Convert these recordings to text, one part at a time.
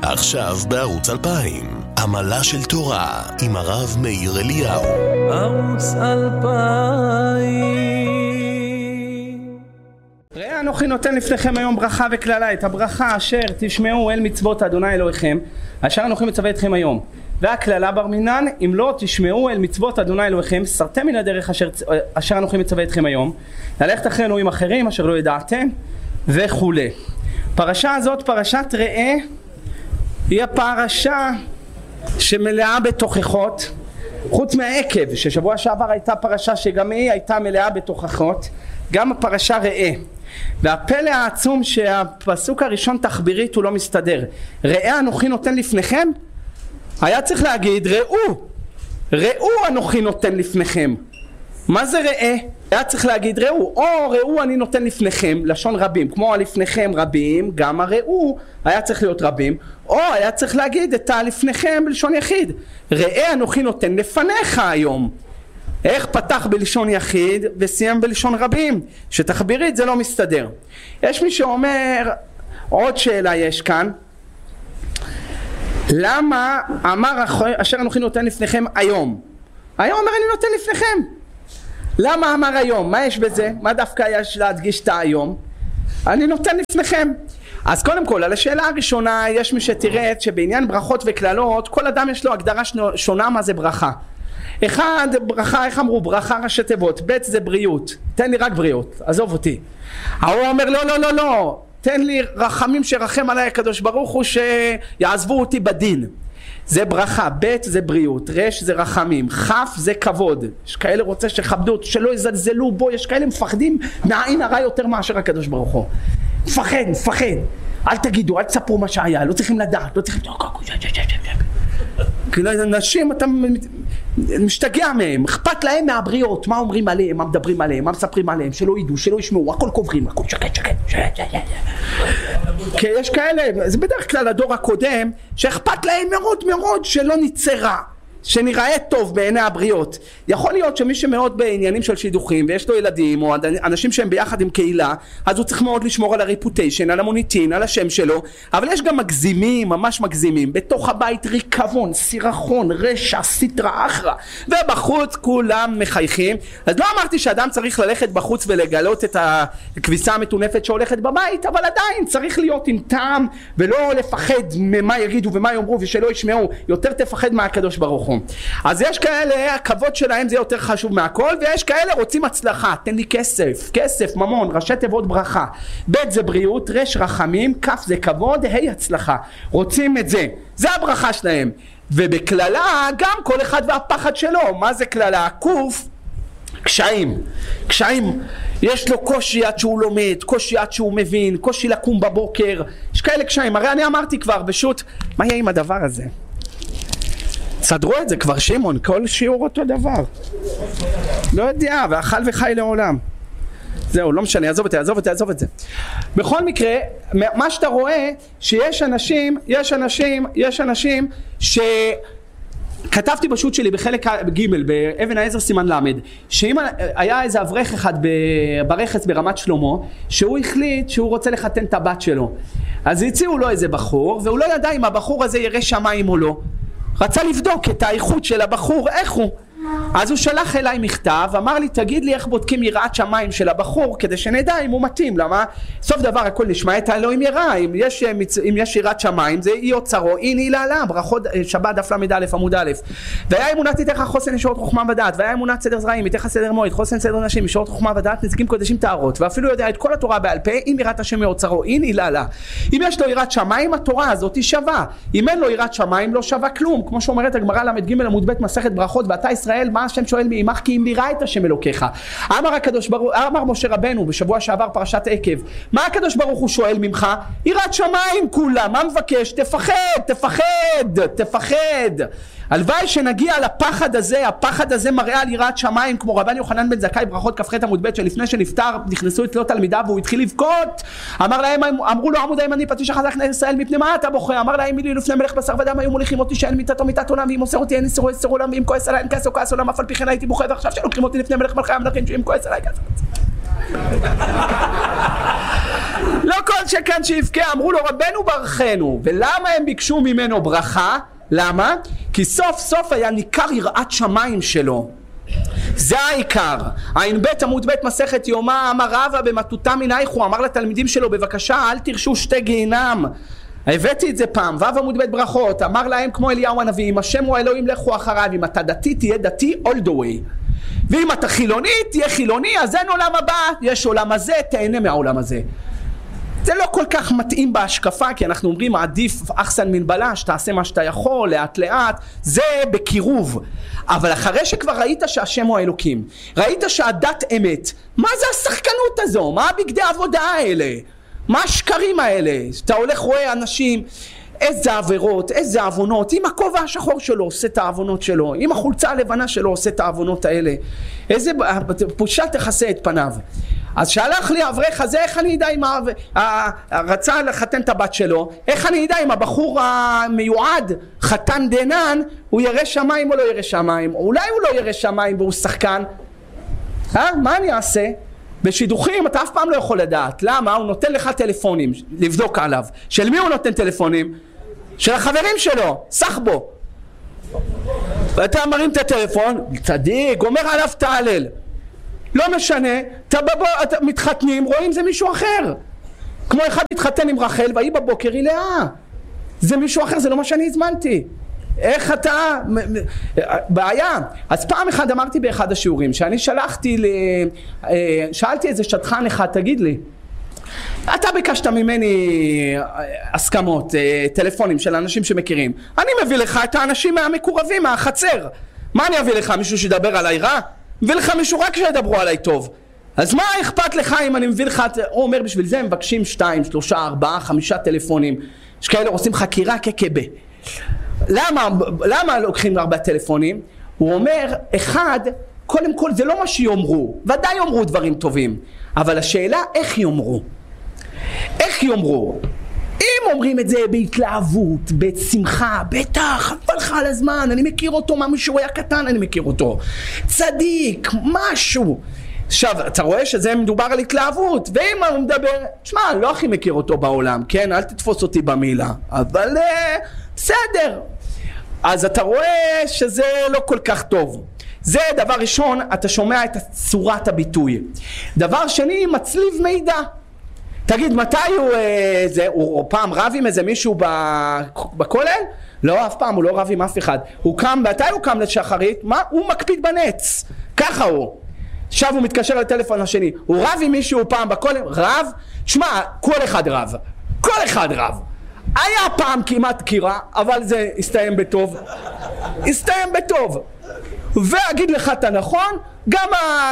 עכשיו בערוץ 2000, עמלה של תורה עם הרב מאיר אליהו. ערוץ 2000. ראה אנוכי נותן לפניכם היום ברכה וכללה, את הברכה אשר תשמעו אל מצוות אדוני אלוהיכם, אשר אנוכי מצווה אתכם היום. והכללה בר מינן, אם לא תשמעו אל מצוות אדוני אלוהיכם, סרתם מן הדרך אשר אנוכי מצווה אתכם היום, ללכת אחרי אלוהים אחרים אשר לא ידעתם וכו'. פרשה הזאת, פרשת ראה, היא הפרשה שמלאה בתוכחות, חוץ מהעקב, ששבוע שעבר הייתה פרשה שגם היא הייתה מלאה בתוכחות, גם הפרשה ראה. והפלא העצום שהפסוק הראשון תחבירית הוא לא מסתדר. ראה אנוכי נותן לפניכם, היה צריך להגיד ראו אנוכי נותן לפניכם. מה זה ראה? היה צריך להגיד ראו, או ראו אני נותן לפניכם, לשון רבים, כמו לפניכם רבים, גם הראו היה צריך להיות רבים, או היה צריך להגיד את הלפניכם בלשון יחיד, ראה אנוכי נותן לפניך היום. איך פתח בלשון יחיד וסיים בלשון רבים? שתחבירית זה לא מסתדר. יש מי שאומר, עוד שאלה יש כאן, למה אמר אשר אנוכי נותן לפניכם היום? היום אומר אני נותן לפניכם. למה אמר היום? מה יש בזה? מה דווקא יש להדגיש את היום? אני נותן לפניכם. אז קודם כל, על השאלה הראשונה, יש מי שתראה שבעניין ברכות וכללות, כל אדם יש לו הגדרה שונה מה זה ברכה. אחד, ברכה, איך אמרו? ברכה ראשי תיבות. ב' זה בריאות. תן לי רק בריאות, עזוב אותי. הוא אומר לא. תן לי רחמים שרחם עליי הקדוש ברוך הוא שיעזבו אותי בדין. זה ברכה, ב' זה בריאות, ר' זה רחמים, כ' זה כבוד. יש כאלה רוצה שכבדו אותו, שלא יזלזלו בו, יש כאלה מפחדים מהעין הרע יותר מאשר הקדוש ברוך הוא. מפחד. אל תגידו, אל תספרו מה שהיה, לא צריכים לדעת, לא צריכים... כאילו אנשים אתה משתגע מהם, אכפת להם מהבריות, מה אומרים עליהם, מה מדברים עליהם, מה מספרים עליהם, שלא ידעו, שלא ישמעו, הכל קוברים, הכל שקט. כי יש כאלה, זה בדרך כלל הדור הקודם, שאכפת להם מאוד שלא נצא רע, שנראה טוב בעיני הבריות. יכול להיות שמי שמאוד בעניינים של שידוכים ויש לו ילדים או אנשים שהם ביחד עם קהילה, אז הוא צריך מאוד לשמור על הרפוטיישן, על המוניטין, על השם שלו. אבל יש גם מגזימים, ממש מגזימים, בתוך הבית ריקבון, סירחון, רשע, סטרה, אחרה, ובחוץ כולם מחייכים. אז לא אמרתי שאדם צריך ללכת בחוץ ולגלות את הכביסה המטונפת שהולכת בבית, אבל עדיין צריך להיות עם טעם ולא לפחד ממה יגידו ומה יאמרו ושלא ישמעו. יותר תפחד מהקדוש ברוך הוא. אז יש כאלה, הכבוד שלהם זה יותר חשוב מהכל, ויש כאלה רוצים הצלחה, תן לי כסף, ממון, ראשי תיבות ברכה, ב' זה בריאות, ר' רחמים, כ' זה כבוד, ה' הצלחה, רוצים את זה, זה הברכה שלהם. ובכללה גם כל אחד והפחד שלו. מה זה כללה? קוף, קשיים, יש לו קושי עד שהוא לומד, קושי עד שהוא מבין, קושי לקום בבוקר, יש כאלה קשיים. הרי אני אמרתי כבר בשו"ת, מה יהיה עם הדבר הזה? סדרו את זה כבר שמעון, כל שיעור אותו דבר, לא יודע, ואכל וחי לעולם. זהו, לא משנה, עזוב את זה. בכל מקרה, מה שאתה רואה שיש אנשים כתבתי בשו"ת שלי בחלק ג' באבן העזר סימן למד, שאם היה איזה אברך אחד ברכס ברמת שלמה שהוא החליט שהוא רוצה לחתן את הבת שלו, אז הציעו לו איזה בחור והוא לא ידע אם הבחור הזה ירא שמיים או לא, רצה לבדוק את האיכות של הבחור, איך הוא. אז הוא שלח אליי מכתב, אמר לי תגיד לי איך בודקים יראת שמיים של הבחור כדי שנדע אם הוא מתאים. למה? סוף דבר הכל נשמע את האלוהים יראה, אם יש יראת שמיים זה אי אוצרו אין אי לעלה, ברכות שבת דף למד עמוד א'. והיה אמונת איתך חוסן ישורת חוכמה ודעת, והיה אמונת סדר זרעים איתך סדר מועד, חוסן סדר נשים ישורת חוכמה ודעת, נזיקים קודשים טהרות, ואפילו יודע את כל התורה בעל פה, אם יראת השם מאוצרו אין אי לעלה. אם יש לו יראת שמיים התורה הזאת היא שווה, אם אין לו יראת שמיים לא שווה כלום. כמו שאומרת הגמרא למד ג' עמוד ב' מסכת ברכות, ואתה ישראל מה השם שואל מעמך כי אם לירא את השם אלוקיך. אמר משה רבנו בשבוע שעבר פרשת עקב, מה הקדוש ברוך הוא שואל ממך? יראת שמיים כולה, מה מבקש? תפחד. הלוואי שנגיע לפחד הזה. הפחד הזה מראה על יראת שמיים, כמו רבן יוחנן בן זכאי ברכות כ"ח עמוד ב' שלפני שנפטר נכנסו אצלו תלמידיו והוא התחיל לבכות. אמרו לו עמוד הימני פטיש החזק ישראל מפני מה אתה בוכה? אמר להם מילי לפני מלך בשר ודם היו מוליכים אותי שאין מיתתו מיתת עולם ואם מוסר אותי אין יסרו עולם ואם כועס עליי אין כעס עולם אף על פי כן הייתי בוכה ועכשיו שלוקחים אותי לפני מלך מלכי המלכים שאם כועס עליי כעס לא כל שכן שיבכה, אמרו לו רבנו ברכנו. ולמה הם ביקשו ממנו ברכה? למה? כי סוף סוף היה ניכר יראת שמיים שלו. זה העיקר. עין ב' עמוד ב' מסכת יומא, אמר רבא במטותא מנייך, הוא אמר לתלמידים שלו בבקשה אל תרשו שתי גיהינם. הבאתי את זה פעם, ו' עמוד ב' ברכות, אמר להם כמו אליהו הנביא, אם השם הוא אלוהים לכו אחריו, אם אתה דתי תהיה דתי all the way, ואם אתה חילוני תהיה חילוני, אז אין עולם הבא, יש עולם הזה, תהנה מהעולם הזה. זה לא כל כך מתאים בהשקפה, כי אנחנו אומרים עדיף אחסן מן בלש, תעשה מה שאתה יכול, לאט לאט, זה בקירוב. אבל אחרי שכבר ראית שהשם הוא האלוקים, ראית שהדת אמת, מה זה השחקנות הזו? מה הבגדי העבודה האלה? מה השקרים האלה? אתה הולך רואה אנשים, איזה עבירות, איזה עוונות, עם הכובע השחור שלו עושה את העוונות שלו, עם החולצה הלבנה שלו עושה את העוונות האלה, איזה פושט תכסה את פניו. אז שלח לי אברך הזה, איך אני יודע אם רצה לחתן את הבת שלו, איך אני יודע אם הבחור המיועד חתן דנן, הוא ירא שמיים או לא ירא שמיים, אולי הוא לא ירא שמיים והוא שחקן, מה אני אעשה? בשידוכים אתה אף פעם לא יכול לדעת. למה? הוא נותן לך טלפונים לבדוק עליו. של מי הוא נותן טלפונים? של החברים שלו, סח בו. ואתה מרים את הטלפון, צדיק, אומר עליו תעלל. לא משנה, אתה מתחתנים, רואים זה מישהו אחר. כמו אחד מתחתן עם רחל והיא בבוקר היא לאה. זה מישהו אחר, זה לא מה שאני הזמנתי. איך אתה... בעיה. אז פעם אחד אמרתי באחד השיעורים שאני שאלתי איזה שטחן אחד, תגיד לי, אתה ביקשת ממני הסכמות, טלפונים של אנשים שמכירים, אני מביא לך את האנשים מהמקורבים, מהחצר. מה אני אביא לך? מישהו שידבר עליי רע? מביא לך מישהו רק שידברו עליי טוב. אז מה אכפת לך אם אני מביא לך... הוא אומר בשביל זה הם מבקשים 2, 3, 4, 5 טלפונים. יש כאלה עושים חקירה כקבה. למה לוקחים 4 טלפונים? הוא אומר, אחד, קודם כל זה לא מה שיאמרו, ודאי יאמרו דברים טובים, אבל השאלה איך יאמרו. איך יאמרו? אם אומרים את זה בהתלהבות, בשמחה, בטח, חבל לך על הזמן, אני מכיר אותו, מה שהוא היה קטן, אני מכיר אותו. צדיק, משהו. עכשיו, אתה רואה שזה מדובר על התלהבות, ואם הוא מדבר, תשמע, אני לא הכי מכיר אותו בעולם, כן? אל תתפוס אותי במילה, אבל בסדר. אז אתה רואה שזה לא כל כך טוב. זה דבר ראשון, אתה שומע את צורת הביטוי. דבר שני, מצליב מידע. תגיד, מתי הוא פעם רב עם איזה מישהו בכולל? לא, אף פעם, הוא לא רב עם אף אחד. הוא קם, מתי הוא קם לשחרית? מה? הוא מקפיד בנץ. ככה הוא. עכשיו הוא מתקשר לטלפון השני. הוא רב עם מישהו פעם בכולל? רב? תשמע, כל אחד רב. כל אחד רב. היה פעם כמעט קירה, אבל זה הסתיים בטוב. הסתיים בטוב. ואגיד לך את הנכון, גם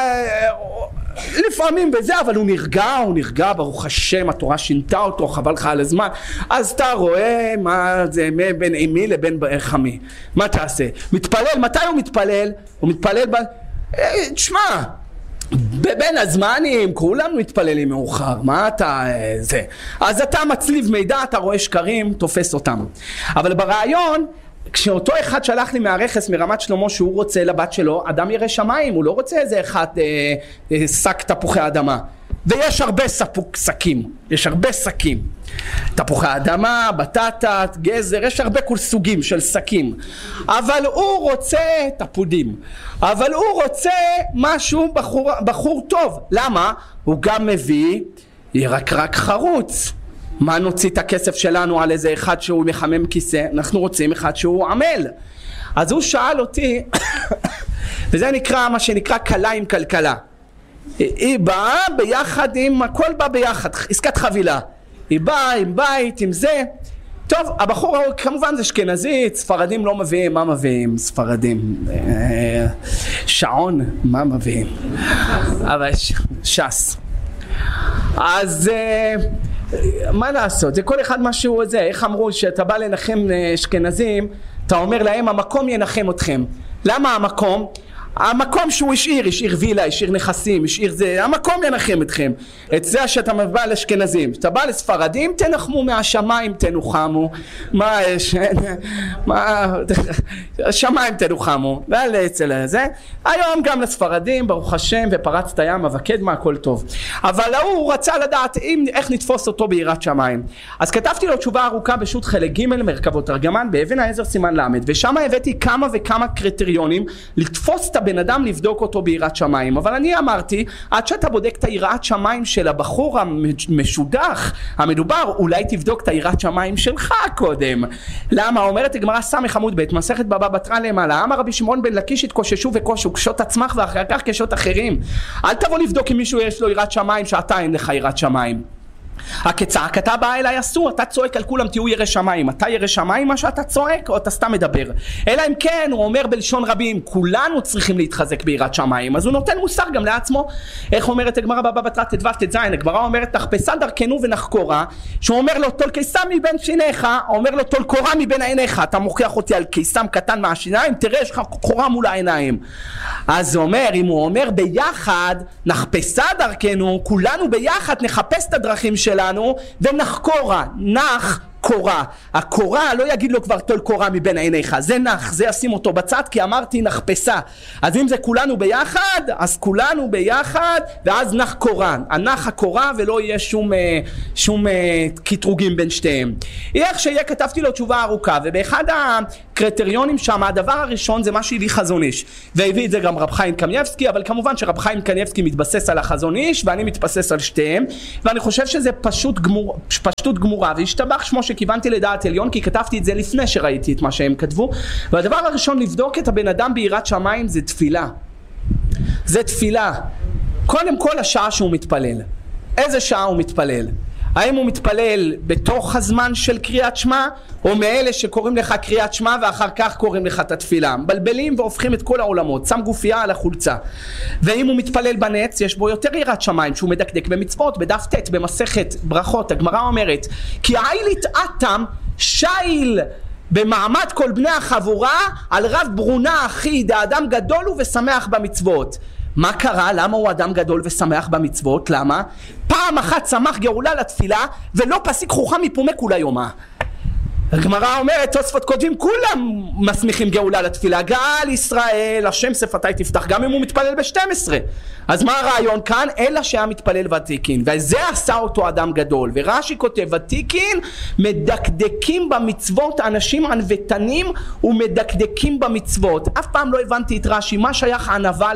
לפעמים בזה, אבל הוא נרגע, ברוך השם, התורה שינתה אותו, חבל לך על הזמן. אז אתה רואה מה זה בין אמי לבין חמי. מה תעשה? מתפלל, מתי הוא מתפלל? הוא מתפלל תשמע, בבין הזמנים כולם מתפללים מאוחר, מה אתה זה? אז אתה מצליב מידע, אתה רואה שקרים, תופס אותם. אבל ברעיון, כשאותו אחד שלח לי מהרכס מרמת שלמה שהוא רוצה לבת שלו, אדם ירא שמיים, הוא לא רוצה איזה אחד שק תפוחי אדמה. ויש הרבה שקים, יש הרבה שקים. תפוחי אדמה, בטטת, גזר, יש הרבה כל סוגים של שקים. אבל הוא רוצה תפודים. אבל הוא רוצה משהו בחור טוב. למה? הוא גם מביא ירקרק חרוץ. מה נוציא את הכסף שלנו על איזה אחד שהוא מחמם כיסא? אנחנו רוצים אחד שהוא עמל. אז הוא שאל אותי, וזה נקרא מה שנקרא כלה עם כלכלה. היא באה ביחד עם, הכל בא ביחד, עסקת חבילה. היא באה עם בית, עם זה. טוב, הבחור כמובן זה אשכנזית, ספרדים לא מביאים, מה מביאים? ספרדים. שעון, מה מביאים? אבל שס. אז מה לעשות? זה כל אחד משהו זה. איך אמרו שאתה בא לנחם אשכנזים, אתה אומר להם המקום ינחם אתכם. למה המקום? המקום שהוא השאיר וילה, השאיר נכסים, השאיר זה, המקום ינחם אתכם. את זה שאתה בא לאשכנזים, שאתה בא לספרדים, תנחמו מהשמיים תנוחמו. מה יש? השמיים תנוחמו. ואצל זה. היום גם לספרדים, ברוך השם, ופרצת ים, אבקדמה, הכל טוב. אבל הוא רצה לדעת איך נתפוס אותו ביראת שמיים. אז כתבתי לו תשובה ארוכה בשו"ת חלק ג' מרכבות תרגמן, באבן העזר סימן למד, ושם הבאתי כמה וכמה קריטריונים לתפוס את הבן אדם, לבדוק אותו ביראת שמיים. אבל אני אמרתי, עד שאתה בודק את היראת שמיים של הבחור המשודח המדובר, אולי תבדוק את היראת שמיים שלך קודם. למה? אומרת הגמרא סמך עמוד ב' מסכת בבא בתרא למעלה, אמר רבי שמעון בן לקיש התקוששו וקושו, קשות עצמך ואחר כך קשות אחרים. אל תבוא לבדוק אם מישהו יש לו יראת שמיים שאתה אין לך יראת שמיים. הכצעק, אתה בא אליי אסור, אתה צועק על כולם תהיו ירא שמיים. אתה ירא שמיים מה שאתה צועק או אתה סתם מדבר? אלא אם כן הוא אומר בלשון רבים כולנו צריכים להתחזק ביראת שמיים, אז הוא נותן מוסר גם לעצמו. איך אומרת הגמרא בבא בתרא ט"ו ט"ז? הגמרא אומרת תחפשה דרכנו ונחקורה, שהוא אומר לו טול קיסם מבין שיניך, אומר לו טול קורה מבין עיניך. אתה מוכיח אותי על קיסם קטן מהשיניים, תראה יש לך קורה מול העיניים. אז הוא אומר, אם הוא אומר ביחד נחפשה דרכנו, כולנו ביחד נחפש את הדרכים שלנו ונחקורה, נח קורה. הקורה לא יגיד לו כבר תול קורה מבין עיניך, זה נח, זה ישים אותו בצד כי אמרתי נחפשה. אז אם זה כולנו ביחד, אז כולנו ביחד ואז נח קורה, הנח הקורה, ולא יהיה שום קטרוגים בין שתיהם. איך שיהיה כתבתי לו תשובה ארוכה, ובאחד הקריטריונים שם הדבר הראשון זה מה שהביא חזון איש, והביא את זה גם רב חיים קניבסקי, אבל כמובן שרב חיים קניבסקי מתבסס על החזון איש ואני מתבסס על שתיהם, ואני חושב שזה פשטות גמורה, והשתבח שמו שכיוונתי לדעת עליון, כי כתבתי את זה לפני שראיתי את מה שהם כתבו. והדבר הראשון לבדוק את הבן אדם ביראת שמיים זה תפילה. זה תפילה. קודם כל השעה שהוא מתפלל. איזה שעה הוא מתפלל? האם הוא מתפלל בתוך הזמן של קריאת שמע, או מאלה שקוראים לך קריאת שמע ואחר כך קוראים לך את התפילה? מבלבלים והופכים את כל העולמות, שם גופייה על החולצה. ואם הוא מתפלל בנץ, יש בו יותר יראת שמיים, שהוא מדקדק במצוות. בדף ט' במסכת ברכות הגמרא אומרת כי העילית אתם שייל במעמד כל בני החבורה על רב ברונה אחי דאדם גדול הוא ושמח במצוות. מה קרה? למה הוא אדם גדול ושמח במצוות? למה? פעם אחת שמח גאולה לתפילה ולא פסיק חוכם מפומי כולה יומה. הגמרא אומרת, תוספות כותבים, כולם מסמיכים גאולה לתפילה, גאל ישראל, השם שפתי תפתח, גם אם הוא מתפלל ב-12. אז מה הרעיון כאן? אלא שהיה מתפלל ותיקין, וזה עשה אותו אדם גדול. ורש"י כותב, ותיקין מדקדקים במצוות, אנשים ענוותנים ומדקדקים במצוות. אף פעם לא הבנתי את רש"י, מה שייך ענווה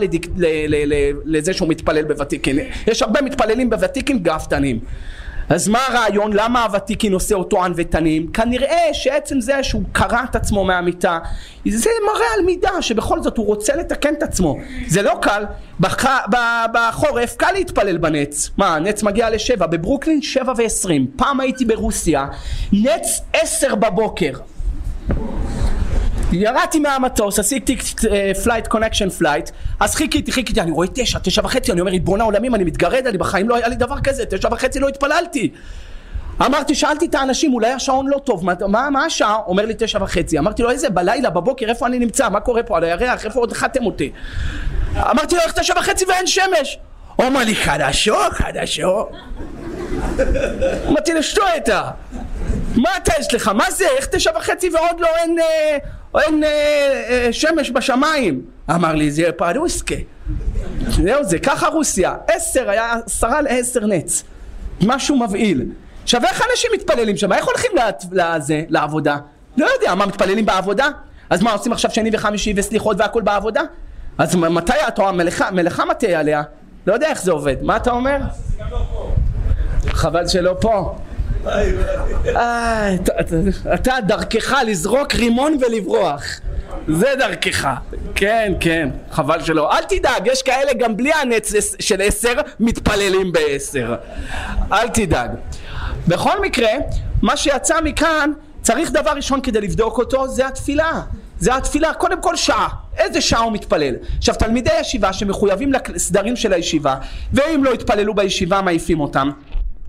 לזה שהוא מתפלל בוותיקין? יש הרבה מתפללים בוותיקין גאוותנים. אז מה הרעיון? למה הוותיקין עושה אותו ענוותנים? כנראה שעצם זה שהוא קרא את עצמו מהמיטה, זה מראה על מידה שבכל זאת הוא רוצה לתקן את עצמו. זה לא קל. בחורף קל להתפלל בנץ. מה, הנץ מגיע ל7, בברוקלין 7:20. פעם הייתי ברוסיה, נץ 10 בבוקר. ירדתי מהמטוס, עשיתי פלייט, קונקשן פלייט, אז חיכיתי, אני רואה 9:30, אני אומר, ריבון העולמים, אני מתגרד, אני בחיים לא היה לי דבר כזה, 9:30 לא התפללתי. אמרתי, שאלתי את האנשים, אולי השעון לא טוב, מה השעה? אומר לי 9:30, אמרתי לו, איזה בלילה, בבוקר, איפה אני נמצא? מה קורה פה על הירח? איפה עוד חתם אותי? אמרתי לו, איך 9:30 ואין שמש? אומר לי, חדשו. אמרתי לו, שתו אתה. מה אתה יש לך? מה זה? איך 9:30 ועוד לא אין שמש בשמיים? אמר לי, זה פרוסקה. זהו, זה ככה רוסיה. 10, היה 10:10 נץ. משהו מבהיל. עכשיו, איך אנשים מתפללים שם? איך הולכים לעבודה? לא יודע, מה מתפללים בעבודה? אז מה, עושים עכשיו שני וחמישי וסליחות והכל בעבודה? אז מתי אתה, מלאכה מתי עליה? לא יודע איך זה עובד. מה אתה אומר? חבל שלא פה. אתה דרכך לזרוק רימון ולברוח, זה דרכך. כן, חבל שלא. אל תדאג, יש כאלה גם בלי הנץ של 10 מתפללים ב10, אל תדאג. בכל מקרה, מה שיצא מכאן, צריך דבר ראשון כדי לבדוק אותו, זה התפילה. זה התפילה, קודם כל שעה. איזה שעה הוא מתפלל? עכשיו, תלמידי ישיבה שמחויבים לסדרים של הישיבה, ואם לא התפללו בישיבה מעיפים אותם,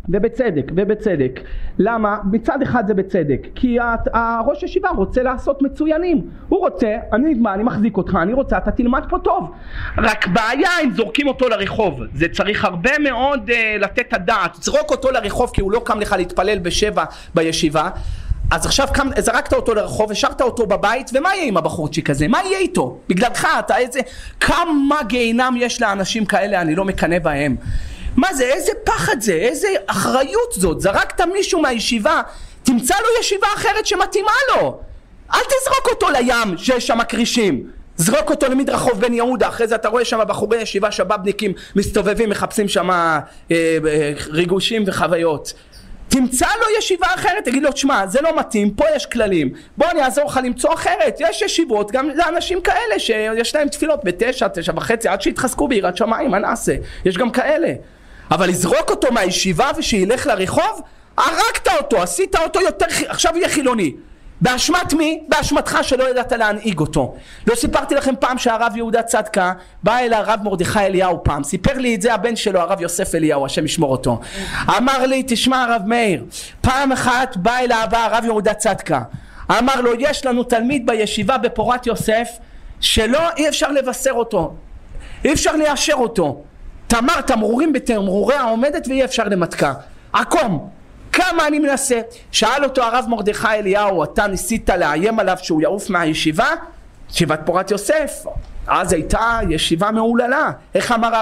ובצדק. למה? מצד אחד זה בצדק, כי הראש ישיבה רוצה לעשות מצוינים. הוא רוצה, אני מחזיק אותך, אני רוצה, אתה תלמד פה טוב. רק בעיה אם זורקים אותו לרחוב. זה צריך הרבה מאוד לתת את הדעת. זרוק אותו לרחוב כי הוא לא קם לך להתפלל ב7 בישיבה. אז עכשיו זרקת אותו לרחוב, השארת אותו בבית, ומה יהיה עם הבחורצ'יק הזה? מה יהיה איתו? בגללך, כמה גיהינם יש לאנשים כאלה, אני לא מקנא בהם. מה זה? איזה פחד זה? איזה אחריות זאת? זרקת מישהו מהישיבה, תמצא לו ישיבה אחרת שמתאימה לו. אל תזרוק אותו לים שיש שם קרישים. זרוק אותו למדרחוב בן יהודה, אחרי זה אתה רואה שם בחורי ישיבה שבבניקים מסתובבים, מחפשים שם ריגושים וחוויות. תמצא לו ישיבה אחרת, תגיד לו, תשמע, זה לא מתאים, פה יש כללים, בוא אני אעזור לך למצוא אחרת. יש ישיבות גם לאנשים כאלה שיש להם תפילות ב9, 9:30, עד שיתחזקו ביראת שמיים, מה נעשה? יש גם כאלה. אבל לזרוק אותו מהישיבה ושילך לרחוב, הרגת אותו, עשית אותו יותר, עכשיו יהיה חילוני. באשמת מי? באשמתך שלא ידעת להנהיג אותו. לא סיפרתי לכם פעם שהרב יהודה צדקה בא אל הרב מרדכי אליהו פעם, סיפר לי את זה הבן שלו, הרב יוסף אליהו, השם ישמור אותו. אמר לי, תשמע הרב מאיר, פעם אחת בא אל הרב יהודה צדקה, אמר לו, יש לנו תלמיד בישיבה בפורת יוסף שלא אי אפשר לבשר אותו, אי אפשר לאשר אותו, תמרורים בתמרורי העומדת ואי אפשר למתקה, עקום. כמה אני מנסה? שאל אותו הרב מרדכי אליהו, אתה ניסית לאיים עליו שהוא יעוף מהישיבה? ישיבת פורת יוסף, אז הייתה ישיבה מעוללה. איך אמר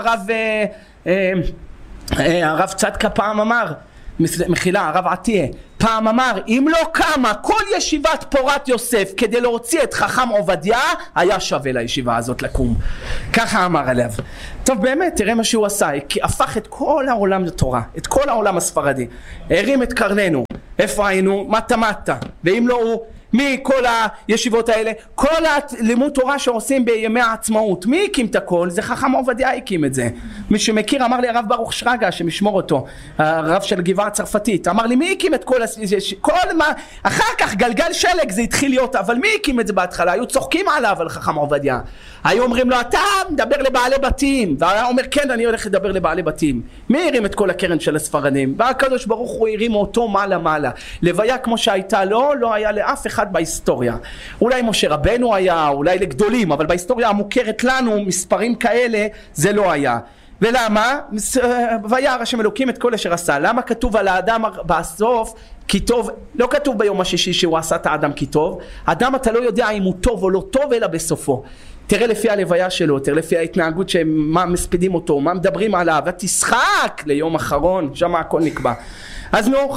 הרב צדקה פעם אמר, מחילה, הרב עתיה, פעם אמר, אם לא קמה כל ישיבת פורת יוסף כדי להוציא את חכם עובדיה, היה שווה לישיבה הזאת לקום. ככה אמר עליו. טוב, באמת, תראה מה שהוא עשה, הפך את כל העולם לתורה, את כל העולם הספרדי, הרים את קרננו. איפה היינו? מטה, ואם לא הוא, מכל הישיבות האלה, כל הלימוד תורה שעושים בימי העצמאות, מי הקים את הכל? זה חכם עובדיה הקים את זה. מי שמכיר, אמר לי הרב ברוך שרגא, שמשמור אותו, הרב של גבעה הצרפתית, אמר לי, מי הקים את כל מה, אחר כך גלגל שלג זה התחיל להיות, אבל מי הקים את זה בהתחלה? היו צוחקים עליו על חכם עובדיה, היו אומרים לו, אתה מדבר לבעלי בתים, והיה אומר, כן, אני הולך לדבר לבעלי בתים. מי הרים את כל הקרן של הספרדים? והקדוש ברוך הוא הרים אותו מעלה. לוויה כמו שהייתה לו, לא היה לאף אחד בהיסטוריה. אולי משה רבנו היה, אולי לגדולים, אבל בהיסטוריה המוכרת לנו, מספרים כאלה, זה לא היה. ולמה? וירא השם אלוקים את כל אשר עשה. למה כתוב על האדם בסוף כי טוב? לא כתוב ביום השישי שהוא עשה את האדם כי טוב. האדם אתה לא יודע אם הוא טוב או לא טוב, אלא בסופו. תראה לפי הלוויה שלו, תראה לפי ההתנהגות שמה מספידים אותו, מה מדברים עליו, ותשחק ליום אחרון, שם הכל נקבע. אז נו,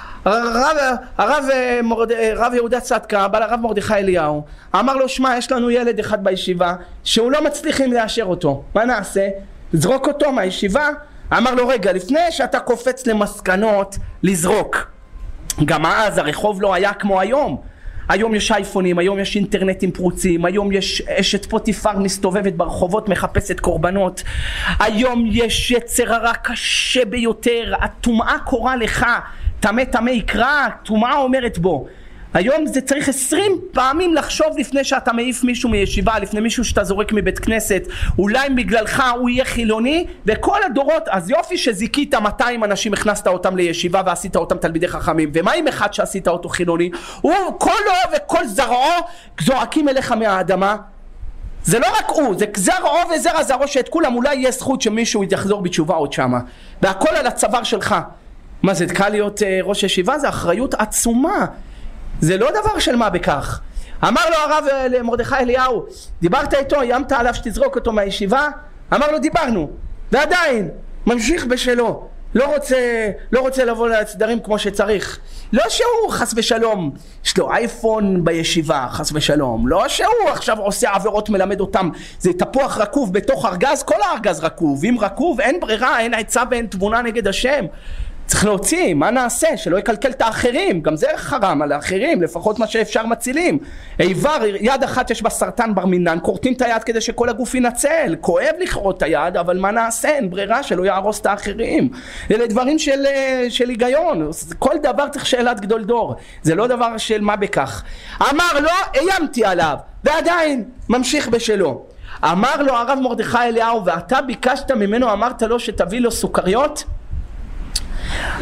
הרב יהודה צדקה בא לרב מרדכי אליהו, אמר לו, שמע, יש לנו ילד אחד בישיבה שהוא לא מצליחים לאשר אותו, מה נעשה? זרוק אותו מהישיבה? אמר לו, רגע, לפני שאתה קופץ למסקנות, לזרוק. גם אז הרחוב לא היה כמו היום. היום יש אייפונים, היום יש אינטרנטים פרוצים, היום יש אשת פוטיפר מסתובבת ברחובות מחפשת קורבנות, היום יש יצר הרע קשה ביותר, הטומאה קורא לך, טמא יקרא, טומאה אומרת בו. היום זה צריך 20 פעמים לחשוב לפני שאתה מעיף מישהו מישיבה, לפני מישהו שאתה זורק מבית כנסת, אולי בגללך הוא יהיה חילוני, וכל הדורות, אז יופי שזיקית 200 אנשים, הכנסת אותם לישיבה ועשית אותם תלמידי חכמים, ומה עם אחד שעשית אותו חילוני? הוא קולו וכל זרעו זועקים אליך מהאדמה. זה לא רק הוא, זה זרעו וזרע זרעו, שאת כולם אולי יהיה זכות שמישהו יחזור בתשובה עוד שמה, והכל על הצוואר שלך. מה זה קל להיות ראש ישיבה? זה אחריות עצומה, זה לא דבר של מה בכך. אמר לו הרב מרדכי אליהו, דיברת איתו, איימת עליו שתזרוק אותו מהישיבה? אמר לו, דיברנו, ועדיין ממשיך בשלו, לא רוצה לבוא לסדרים כמו שצריך. לא שהוא חס ושלום יש לו אייפון בישיבה, חס ושלום, לא שהוא עכשיו עושה עבירות מלמד אותם, זה תפוח רקוב בתוך ארגז, כל הארגז רקוב, אם רקוב אין ברירה, אין עצה ואין תבונה נגד השם, צריך להוציא, מה נעשה? שלא יקלקל את האחרים, גם זה חרם על האחרים, לפחות מה שאפשר מצילים. איבר, יד אחת יש בה סרטן ברמינן, קורטים את היד כדי שכל הגוף ינצל, כואב לכרות את היד, אבל מה נעשה? אין ברירה, שלא יהרוס את האחרים. אלה דברים של היגיון, כל דבר צריך שאלת גדול דור, זה לא דבר של מה בכך. אמר לו, איימתי עליו, ועדיין ממשיך בשלו. אמר לו הרב מרדכי אליהו, ואתה ביקשת ממנו, אמרת לו שתביא לו סוכריות?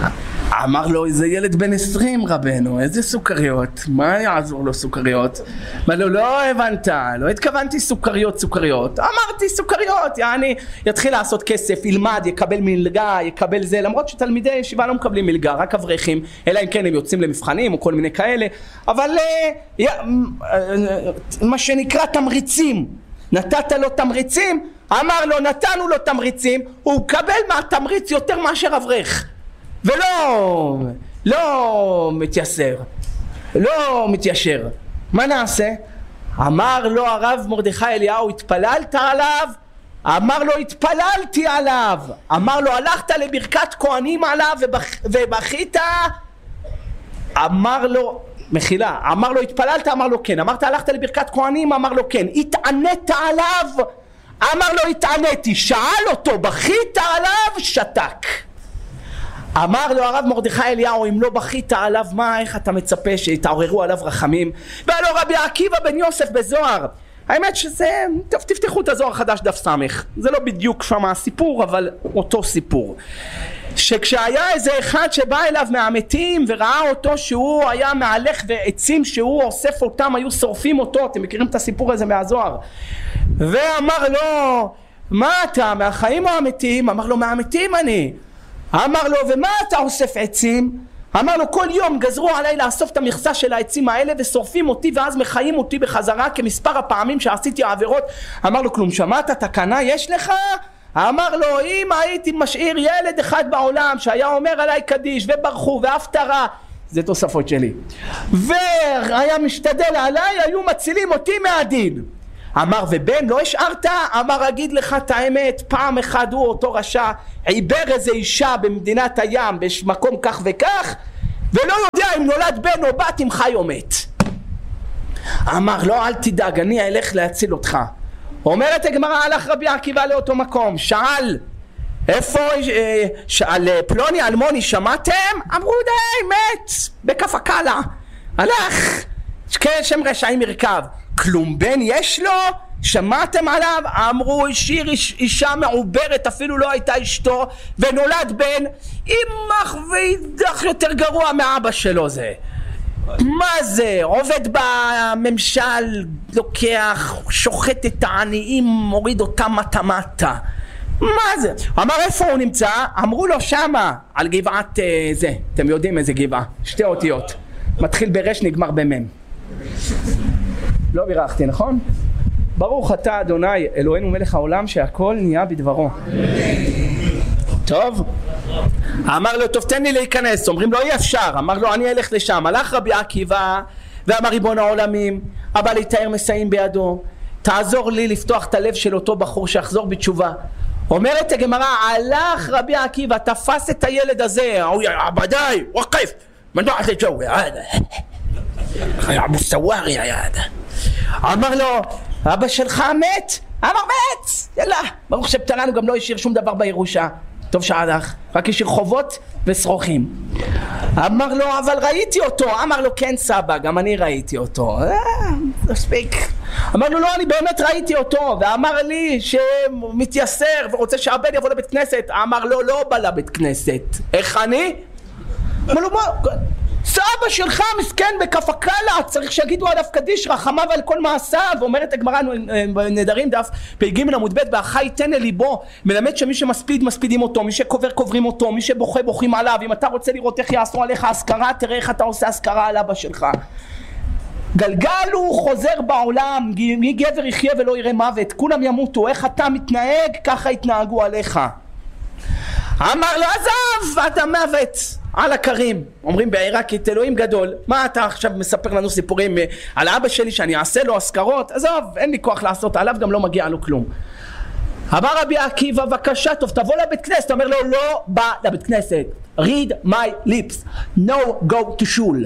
אמר לו, איזה ילד בן 20 רבנו, איזה סוכריות? מה יעזור לו סוכריות? אמר לו, לא הבנת, לא התכוונתי סוכריות. אמרתי סוכריות, יעני, יתחיל לעשות כסף, ילמד, יקבל מלגה, יקבל זה, למרות שתלמידי ישיבה לא מקבלים מלגה, רק אברכים, אלא אם כן הם יוצאים למבחנים או כל מיני כאלה, אבל מה שנקרא תמריצים, נתת לו תמריצים, אמר לו, נתנו לו תמריצים, הוא קבל מהתמריץ יותר מאשר אברך. ולא מתיישר. מה נעשה? אמר לו הרב מרדכי אליהו, התפללת עליו? אמר לו, התפללתי עליו. אמר לו, הלכת לברכת כהנים עליו ובכית? אמר לו, מחילה, אמר לו, התפללת? אמר לו, כן. אמרת, הלכת לברכת כהנים? אמר לו, כן. התענית עליו? אמר לו, התעניתי. שאל אותו, בכית עליו? שתק. אמר לו הרב מרדכי אליהו, אם לא בכית עליו, מה, איך אתה מצפה שיתעוררו עליו רחמים? והיה לו רבי עקיבא בן יוסף בזוהר. האמת שזה, טוב, תפתחו את הזוהר חדש דף סמך, זה לא בדיוק שם הסיפור, אבל אותו סיפור. שכשהיה איזה אחד שבא אליו מהמתים וראה אותו שהוא היה מהלך ועצים שהוא אוסף אותם, היו שורפים אותו, אתם מכירים את הסיפור הזה מהזוהר, ואמר לו, מה אתה, מהחיים או המתים? אמר לו, מהמתים אני. אמר לו, ומה אתה אוסף עצים? אמר לו, כל יום גזרו עליי לאסוף את המכסה של העצים האלה ושורפים אותי ואז מחיים אותי בחזרה כמספר הפעמים שעשיתי העבירות. אמר לו, כלום שמעת? תקנה יש לך? אמר לו, אם הייתי משאיר ילד אחד בעולם שהיה אומר עליי קדיש וברחו והפטרה, זה תוספות שלי, והיה משתדל עליי, היו מצילים אותי מהדין. אמר, ובן לא השארת? אמר, אגיד לך את האמת, פעם אחד הוא אותו רשע עיבר איזה אישה במדינת הים במקום כך וכך, ולא יודע אם נולד בן או בת, אם חי או מת. אמר, לא, אל תדאג, אני אלך להציל אותך. אומרת הגמרא, הלך רבי עקיבא לאותו מקום, שאל, איפה, שאל פלוני אלמוני, שמעתם? אמרו, די, מת בכף הקלה. הלך, שם רשעים ירכב. כלום בן יש לו? שמעתם עליו? אמרו, השאיר אישה מעוברת, אפילו לא הייתה אשתו, ונולד בן, אימך ואידך יותר גרוע מאבא שלו. זה מה זה? עובד בממשל, לוקח, שוחט את העניים, מוריד אותם מטה. מה זה? אמר, איפה הוא נמצא? אמרו לו, שמה, על גבעת זה, אתם יודעים איזה גבעה, 2 אותיות, מתחיל ברש נגמר במם. לא בירכתי, נכון? ברוך אתה אדוני אלוהינו מלך העולם שהכל נהיה בדברו. טוב, אמר לו, טוב, תן לי להיכנס. אומרים לו, אי אפשר. אמר לו, אני אלך לשם. הלך רבי עקיבא ואמר, ריבון העולמים, הבא להתאר מסעים בידו, תעזור לי לפתוח את הלב של אותו בחור שיחזור בתשובה. אומרת הגמרא, הלך רבי עקיבא, תפס את הילד הזה, עבדי, ווקף, מנוע זה ג'ו, אבו סווארי היד. אמר לו, אבא שלך מת? אמר, מת, יאללה, ברוך שפטרנו, גם לא השאיר שום דבר בירושה. טוב שהלך, רק השאיר חובות ושרוכים. אמר לו, אבל ראיתי אותו. אמר לו, כן סבא, גם אני ראיתי אותו. מספיק. אמר לו, לא, אני באמת ראיתי אותו, ואמר לי שהוא מתייסר ורוצה שהבן יבוא לבית כנסת. אמר לו, לא בא לבית כנסת. איך אני? אמר לו, מה? סבא שלך מסכן בכף הקלה, צריך שיגידו עליו קדיש, רחמיו על כל מעשיו. אומרת הגמרא נדרים דף פ"ג עמוד ב', והחי ייתן אל ליבו, מלמד שמי שמספיד מספידים אותו, מי שקובר קוברים אותו, מי שבוכה בוכים עליו. אם אתה רוצה לראות איך יעשו עליך אזכרה, תראה איך אתה עושה אזכרה על אבא שלך. גלגל הוא חוזר בעולם, מי גבר יחיה ולא יראה מוות, כולם ימותו, איך אתה מתנהג ככה יתנהגו עליך. אמר לו, עזב עד המוות על הקרים. אומרים בעיראקית, אלוהים גדול, מה אתה עכשיו מספר לנו סיפורים על אבא שלי שאני אעשה לו אזכרות? עזוב, אין לי כוח לעשות עליו, גם לא מגיע לו כלום. אמר רבי עקיבא, בבקשה, טוב, תבוא לבית כנסת. אומר לו, לא בא לבית כנסת. read my lips, no go to shul.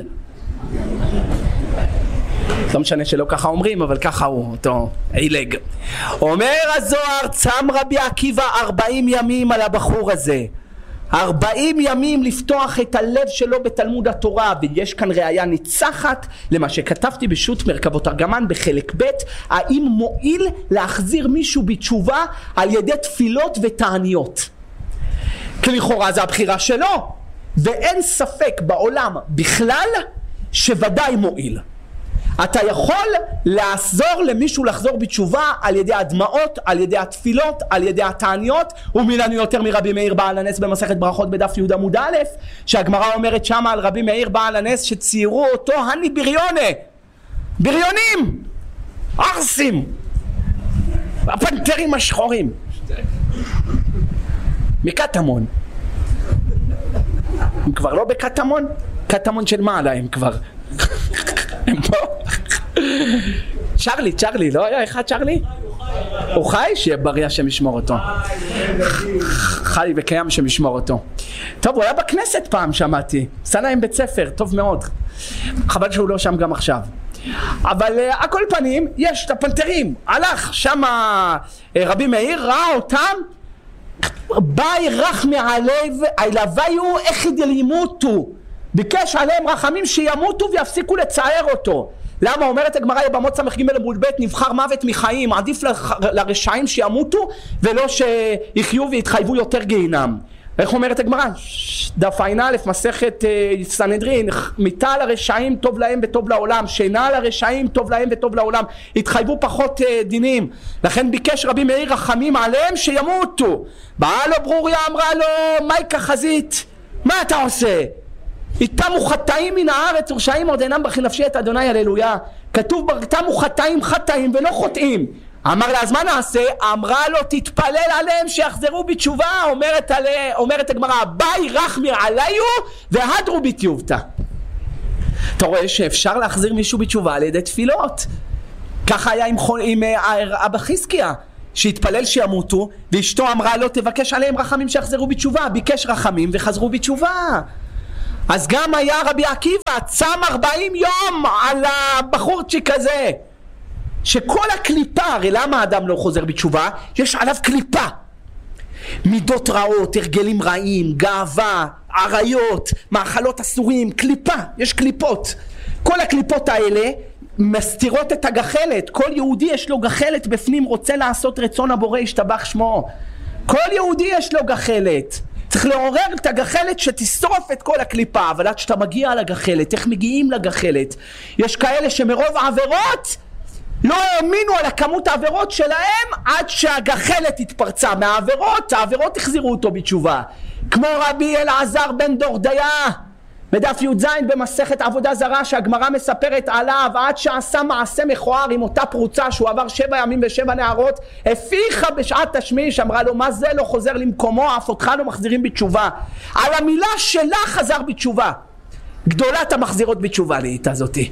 לא משנה שלא ככה אומרים, אבל ככה הוא אותו עילג. אומר הזוהר, צם רבי עקיבא 40 ימים על הבחור הזה, 40 ימים לפתוח את הלב שלו בתלמוד התורה. ויש כאן ראיה ניצחת למה שכתבתי בשו"ת מרכבות ארגמן בחלק ב', האם מועיל להחזיר מישהו בתשובה על ידי תפילות ותעניות. כי לכאורה זה הבחירה שלו, ואין ספק בעולם בכלל שוודאי מועיל. אתה יכול לעזור למישהו לחזור בתשובה על ידי הדמעות, על ידי התפילות, על ידי התעניות, ומי לנו יותר מרבי מאיר בעל הנס במסכת ברכות בדף י' עמוד א', שהגמרא אומרת שמה על רבי מאיר בעל הנס שציירו אותו הני בריונה, בריונים, ארסים, הפנתרים השחורים מקטמון. הם כבר לא בקטמון? קטמון של מה עליהם כבר? הם פה? צ'רלי, לא היה אחד צ'רלי? הוא חי? שיהיה בריא שמשמור אותו. חי וקיים שמשמור אותו. טוב, הוא היה בכנסת פעם, שמעתי. עשה להם בית ספר, טוב מאוד. חבל שהוא לא שם גם עכשיו. אבל הכל פנים, יש את הפנתרים. הלך שם רבי מאיר, ראה אותם, באי רחמי עליו, הלוויו אחד ימותו. ביקש עליהם רחמים שימותו ויפסיקו לצער אותו. למה? אומרת הגמרא יבמות סמך ג' עמוד ב', נבחר מוות מחיים, עדיף לרשעים שימותו ולא שיחיו ויתחייבו יותר גיהינם. איך אומרת הגמרא? דף ע"א מסכת סנהדרין, מיתה לרשעים טוב להם וטוב לעולם, שינה לרשעים טוב להם וטוב לעולם, התחייבו פחות דינים. לכן ביקש רבי מאיר רחמים עליהם שימותו. באה לו ברוריה, אמרה לו מייקה חזית, מה אתה עושה? איתמו חטאים מן הארץ ורשעים עוד אינם ברכי נפשי את אדוני, הללויה. כתוב איתמו חטאים ולא חוטאים. אמר לה אז מה נעשה? אמרה לו תתפלל עליהם שיחזרו בתשובה. אומרת הגמרא באי רחמי עליו והדרו בתיובתא. אתה רואה שאפשר להחזיר מישהו בתשובה על ידי תפילות. ככה היה עם אבא חזקיה שהתפלל שימותו, ואשתו אמרה לו תבקש עליהם רחמים שיחזרו בתשובה. ביקש רחמים וחזרו בתשובה. אז גם היה רבי עקיבא צם 40 יום על הבחורצ'יק הזה, שכל הקליפה, הרי למה האדם לא חוזר בתשובה? יש עליו קליפה, מידות רעות, הרגלים רעים, גאווה, עריות, מאכלות אסורים, קליפה, יש קליפות. כל הקליפות האלה מסתירות את הגחלת. כל יהודי יש לו גחלת בפנים, רוצה לעשות רצון הבורא ישתבח שמו. כל יהודי יש לו גחלת, צריך לעורר את הגחלת שתשרוף את כל הקליפה. אבל עד שאתה מגיע לגחלת, איך מגיעים לגחלת? יש כאלה שמרוב העבירות לא האמינו על הכמות העבירות שלהם עד שהגחלת התפרצה מהעבירות, העבירות החזירו אותו בתשובה. כמו רבי אלעזר בן דורדיה בדף י"ז במסכת עבודה זרה, שהגמרא מספרת עליו עד שעשה מעשה מכוער עם אותה פרוצה שהוא עבר 7 ימים ו7 נערות, הפיחה בשעת תשמיש, אמרה לו מה זה לא חוזר למקומו, אף אותך לא מחזירים בתשובה. על המילה שלה חזר בתשובה. גדולת המחזירות בתשובה לאיתה זאתי.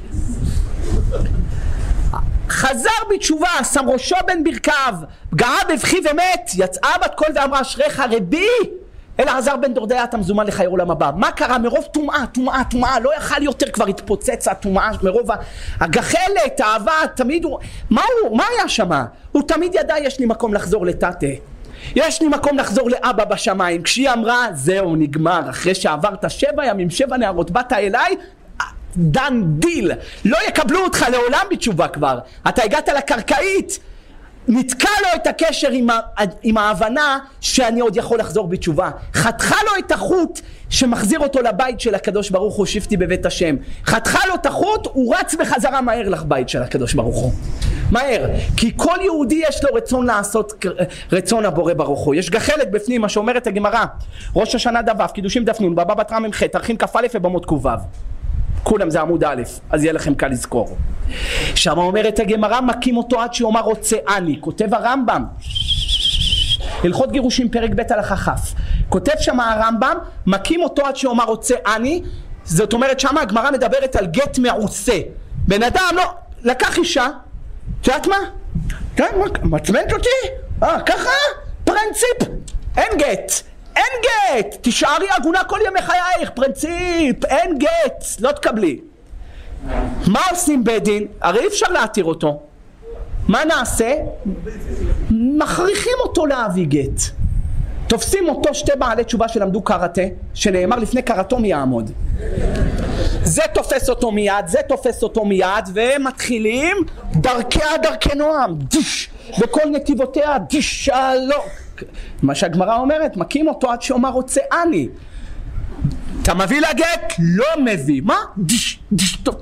חזר בתשובה, שם ראשו בין ברכיו, פגעה בבכי ומת, יצאה בת קול ואמרה אשריך רבי אלעזר בן דורדיה, אתה מזומן לחיי עולם הבא. מה קרה? מרוב טומאה, לא יכל יותר, כבר התפוצץ הטומאה, מרוב הגחלת, האהבה, תמיד הוא, מה היה שמה? הוא תמיד ידע יש לי מקום לחזור לטאטה, יש לי מקום לחזור לאבא בשמיים. כשהיא אמרה זהו נגמר, אחרי שעברת 7 ימים 7 נערות באת אליי, דן דיל, לא יקבלו אותך לעולם בתשובה כבר, אתה הגעת לקרקעית. נתקע לו את הקשר עם ההבנה שאני עוד יכול לחזור בתשובה. חתכה לו את החוט שמחזיר אותו לבית של הקדוש ברוך הוא, שבתי בבית השם. חתכה לו את החוט, הוא רץ בחזרה מהר לבית של הקדוש ברוך הוא. מהר, כי כל יהודי יש לו רצון לעשות רצון הבורא ברוך הוא. יש גחלת בפנים, מה שאומרת הגמרא, ראש השנה דף, קידושים דף נון, בבא בתרא מ"ח, תרחין כ"א ובמות ק"ו. כולם זה עמוד א', אז יהיה לכם קל לזכור. שם אומרת הגמרא מכים אותו עד שיאמר רוצה אני. כותב הרמב"ם הלכות גירושים פרק ב' הלכה כ', כותב שם הרמב"ם מכים אותו עד שיאמר רוצה אני. זאת אומרת שם הגמרא מדברת על גט מעושה. בן אדם לא לקח אישה, יודעת מה? מצמנת אותי? ככה? פרינציפ, אין גט, אין גט, תשארי עגונה כל ימי חייך, פרינציפ, אין גט, לא תקבלי. מה עושים בית דין? הרי אי אפשר להתיר אותו. מה נעשה? מכריחים אותו להביא גט. תופסים אותו 2 בעלי תשובה שלמדו קראטה, שנאמר לפני קראטו מי יעמוד. זה תופס אותו מיד, זה תופס אותו מיד, ומתחילים דרכי נועם, דיש, בכל נתיבותיה, דיש, לא. מה שהגמרא אומרת, מכים אותו עד שאומר רוצה אני. אתה מביא לגט? לא מביא. מה? טוב.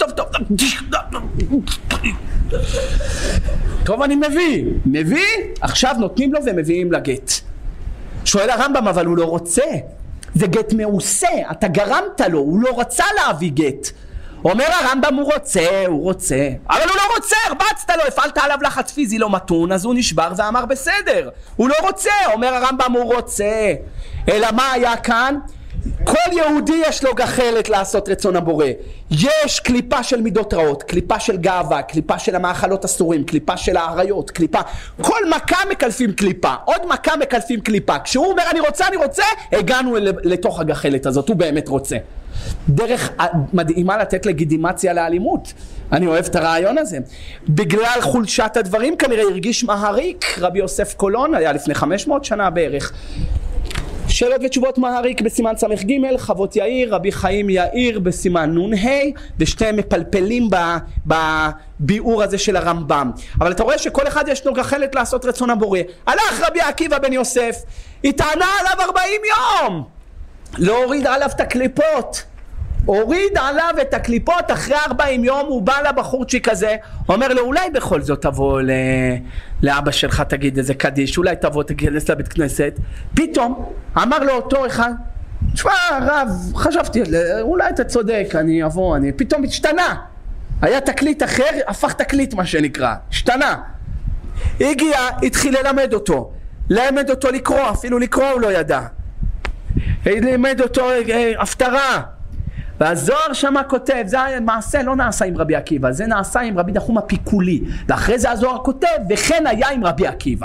טוב, אני מביא. עכשיו נותנים לו ומביאים לגט. שואל הרמב"ם, אבל הוא לא רוצה. זה גט מעושה, אתה גרמת לו, הוא לא רצה להביא גט. אומר הרמב"ם, הוא רוצה, אבל הוא לא רוצה, הרבצת לו, הפעלת עליו לחץ פיזי לא מתון, אז הוא נשבר ואמר בסדר. הוא לא רוצה, אומר הרמב"ם, הוא רוצה. אלא מה היה כאן? כל יהודי יש לו גחלת לעשות רצון הבורא. יש קליפה של מידות רעות, קליפה של גאווה, קליפה של המאכלות אסורים, קליפה של העריות, קליפה. כל מכה מקלפים קליפה, עוד מכה מקלפים קליפה. כשהוא אומר אני רוצה, הגענו לתוך הגחלת הזאת, הוא באמת רוצה. דרך מדהימה לתת לגיטימציה לאלימות. אני אוהב את הרעיון הזה. בגלל חולשת הדברים כנראה הרגיש מהריק רבי יוסף קולון, היה לפני 500 שנה בערך. שאלות ותשובות מהריק בסימן סמך ג', חוות יאיר, רבי חיים יאיר בסימן נון ה', ושתיהם מפלפלים בביאור הזה של הרמב"ם. אבל אתה רואה שכל אחד יש לו גחלת לעשות רצון הבורא. הלך רבי עקיבא בן יוסף, התענה עליו 40 יום, לא הוריד עליו את הקליפות. הוריד עליו את הקליפות, אחרי 40 יום הוא בא לבחורצ'יק הזה, אומר לו אולי בכל זאת תבוא לאבא שלך תגיד איזה קדיש, אולי תבוא תכנס לבית כנסת. פתאום אמר לו אותו אחד, תשמע רב, חשבתי אולי אתה צודק, אני אבוא, פתאום השתנה, היה תקליט אחר, הפך תקליט מה שנקרא, השתנה. הגיע, התחיל ללמד אותו לקרוא, אפילו לקרוא הוא לא ידע, לימד אותו הפטרה. והזוהר שמה כותב, זה מעשה לא נעשה עם רבי עקיבא, זה נעשה עם רבי נחום הפיקולי, ואחרי זה הזוהר כותב, וכן היה עם רבי עקיבא.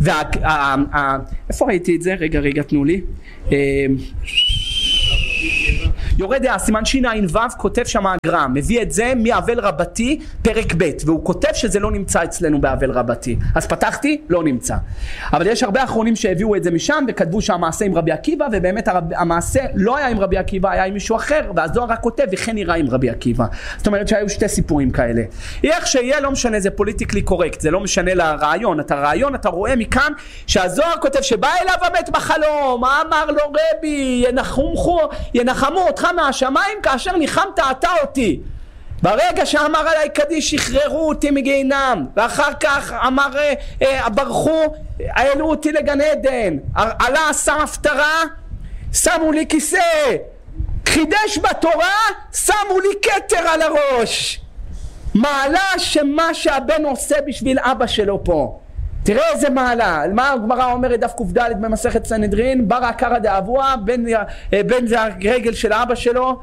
איפה ראיתי את זה? רגע, תנו לי. יורד סימן שע"ו, כותב שם הגר"א, מביא את זה מאבל רבתי פרק ב', והוא כותב שזה לא נמצא אצלנו באבל רבתי. אז פתחתי, לא נמצא. אבל יש הרבה אחרונים שהביאו את זה משם וכתבו שהמעשה עם רבי עקיבא, ובאמת המעשה לא היה עם רבי עקיבא, היה עם מישהו אחר, והזוהר רק כותב וכן נראה עם רבי עקיבא. זאת אומרת שהיו שתי סיפורים כאלה. איך שיהיה לא משנה, זה פוליטיקלי קורקט, זה לא משנה לרעיון. את הרעיון אתה רואה מכאן שהזוהר כותב שבא אליו המת בחלום, אמר לו רבי ינחמו אותך מהשמיים כאשר ניחמת אתה אותי. ברגע שאמר עליי קדיש שחררו אותי מגיהינום, ואחר כך אמר ברחו העלו אותי לגן עדן, עלה עשה הפטרה, שמו לי כיסא, חידש בתורה, שמו לי כתר על הראש. מעלה שמה שהבן עושה בשביל אבא שלו פה. תראה איזה מעלה. מה הגמרא אומרת דף ק"ד במסכת סנהדרין? ברא קרא דאבוה, בן זה הרגל של אבא שלו,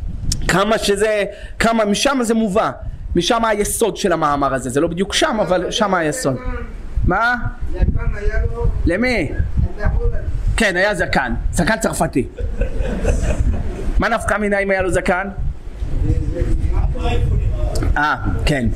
כמה משם זה מובא, משם היסוד של המאמר הזה. זה לא בדיוק שם, אבל שם היסוד. מה? זקן היה לו. למי? כן, היה זקן צרפתי. מה נפקא מינה אם היה לו זקן? כן.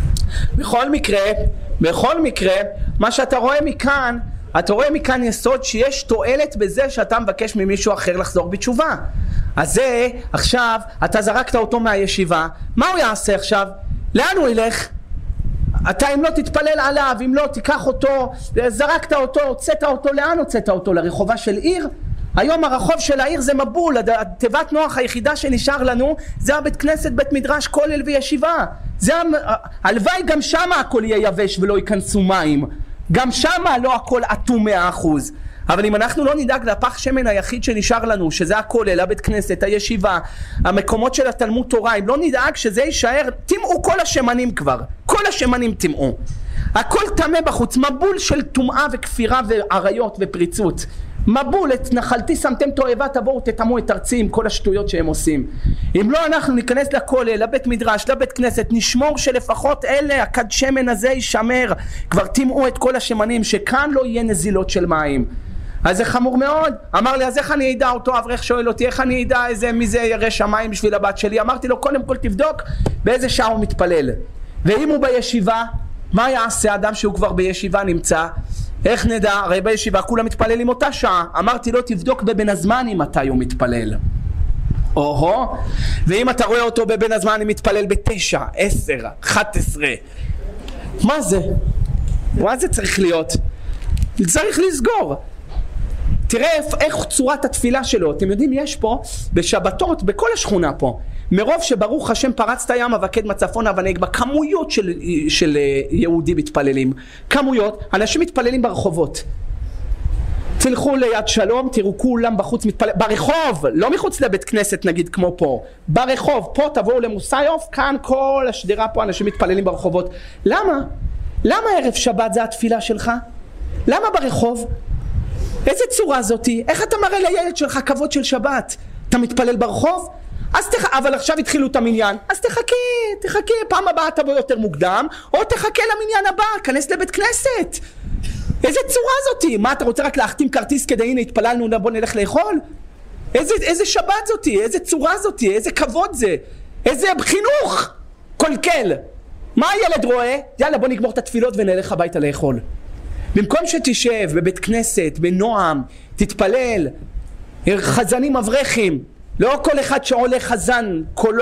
בכל מקרה, מה שאתה רואה מכאן, אתה רואה מכאן יסוד שיש תועלת בזה שאתה מבקש ממישהו אחר לחזור בתשובה. אז זה, עכשיו, אתה זרקת אותו מהישיבה, מה הוא יעשה עכשיו? לאן הוא ילך? אתה אם לא תתפלל עליו, אם לא תיקח אותו, זרקת אותו, הוצאת אותו, לאן הוצאת אותו? לרחובה של עיר? היום הרחוב של העיר זה מבול, תיבת נוח היחידה שנשאר לנו זה הבית כנסת, בית מדרש, כולל וישיבה. הלוואי גם שם הכל יהיה יבש ולא ייכנסו מים, גם שם לא הכל אטום 100%. אבל אם אנחנו לא נדאג לפח שמן היחיד שנשאר לנו, שזה הכולל, הבית כנסת, הישיבה, המקומות של התלמוד תורה, אם לא נדאג שזה יישאר, תמעו כל השמנים כבר, כל השמנים תמעו, הכל טמא בחוץ, מבול של טומאה וכפירה ועריות ופריצות, מבול. את נחלתי שמתם תועבה, תבואו תטמאו את ארצי עם כל השטויות שהם עושים. אם לא אנחנו ניכנס לכולל, לבית מדרש, לבית כנסת, נשמור שלפחות אלה, הכד שמן הזה יישמר, כבר תמעו את כל השמנים, שכאן לא יהיה נזילות של מים. אז זה חמור מאוד. אמר לי, אז איך אני ידע? אותו אברך שואל אותי, איך אני ידע מי זה ירא שמיים בשביל הבת שלי? אמרתי לו, קודם כל תבדוק באיזה שעה הוא מתפלל, ואם הוא בישיבה, מה יעשה אדם שהוא כבר בישיבה נמצא? איך נדע? הרי בישיבה כולם מתפללים אותה שעה. אמרתי לו, תבדוק בבין הזמנים מתי הוא מתפלל. ואם אתה רואה אותו בבין הזמנים מתפלל ב9, 10, 11, מה זה צריך להיות? צריך לסגור. תראה איך צורת התפילה שלו. אתם יודעים, יש פה בשבתות בכל השכונה פה, מרוב שברוך השם פרצת ים אבקד מצפון ונגבה, כמויות של יהודים מתפללים, כמויות, אנשים מתפללים ברחובות. תלכו ליד שלום, תראו כולם בחוץ מתפללים, ברחוב, לא מחוץ לבית כנסת נגיד כמו פה, ברחוב, פה תבואו למוסיוף, כאן כל השדרה פה אנשים מתפללים ברחובות. למה? למה ערב שבת זה התפילה שלך? למה ברחוב? איזה צורה זאתי? איך אתה מראה לילד שלך כבוד של שבת? אתה מתפלל ברחוב? אבל עכשיו התחילו את המניין, אז תחכה, פעם הבאה תבוא יותר מוקדם, או תחכה למניין הבא, כנס לבית כנסת. איזה צורה זאתי? מה, אתה רוצה רק להחתים כרטיס כדי הנה התפללנו, בוא נלך לאכול? איזה שבת זאתי? איזה צורה זאתי? איזה כבוד זה? איזה חינוך קולקל? מה הילד רואה? יאללה בוא נגמור את התפילות ונלך הביתה לאכול. במקום שתשב בבית כנסת, בנועם, תתפלל, חזנים אברכים, לא כל אחד שעולה חזן,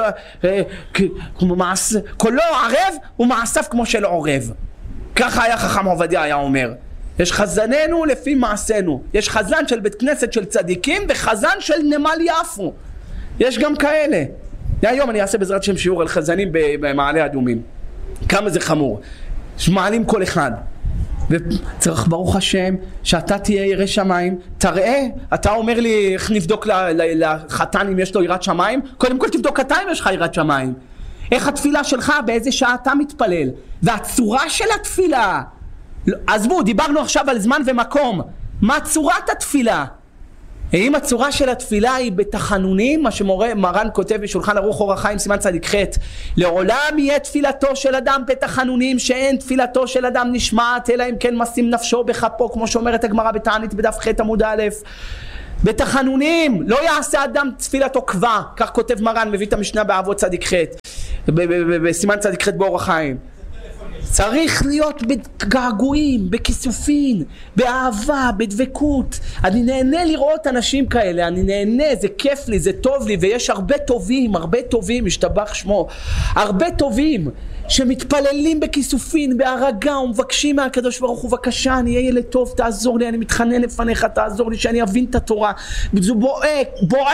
קולו ערב ומעשיו כמו של עורב. ככה היה חכם עובדיה היה אומר. יש חזננו לפי מעשינו. יש חזן של בית כנסת של צדיקים וחזן של נמל יפו. יש גם כאלה. היום אני אעשה בעזרת שם שיעור על חזנים במעלה אדומים. כמה זה חמור. שמעלים כל אחד. וצריך ברוך השם שאתה תהיה ירא שמיים. תראה, אתה אומר לי איך נבדוק לחתן אם יש לו יראת שמיים? קודם כל תבדוק אתה אם יש לך יראת שמיים. איך התפילה שלך, באיזה שעה אתה מתפלל, והצורה של התפילה. עזבו, דיברנו עכשיו על זמן ומקום. מה צורת התפילה? האם הצורה של התפילה היא בתחנונים, מה שמרן כותב בשולחן ערוך אור החיים סימן צדיק ח', לעולם יהיה תפילתו של אדם בתחנונים, שאין תפילתו של אדם נשמעת אלא אם כן משים נפשו בכפו, כמו שאומרת הגמרא בתענית בדף ח' עמוד א'. בתחנונים לא יעשה אדם תפילתו קבע, כך כותב מרן, מביא את המשנה באבות צדיק ח' בסימן צדיק ח' באור החיים. צריך להיות בגעגועים, בכיסופין, באהבה, בדבקות. אני נהנה לראות אנשים כאלה, אני נהנה, זה כיף לי, זה טוב לי, ויש הרבה טובים, משתבח שמו, הרבה טובים שמתפללים בכיסופין, בהרגע, ומבקשים מהקדוש ברוך הוא, בבקשה, אני אהיה ילד טוב, תעזור לי, אני מתחנן לפניך, תעזור לי שאני אבין את התורה. זה בועט